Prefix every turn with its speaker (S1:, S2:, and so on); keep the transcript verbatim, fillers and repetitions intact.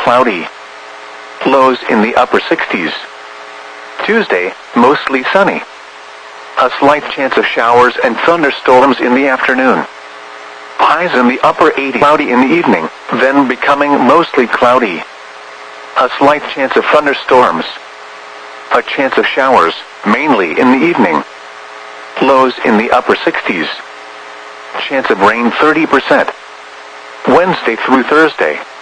S1: cloudy. Lows in the upper sixties. Tuesday, mostly sunny. A slight chance of showers and thunderstorms in the afternoon. Highs in the upper eighties. Cloudy in the evening, then becoming mostly cloudy. A slight chance of thunderstorms. A chance of showers, mainly in the evening. Lows in the upper sixties. Chance of rain thirty percent. Wednesday through Thursday,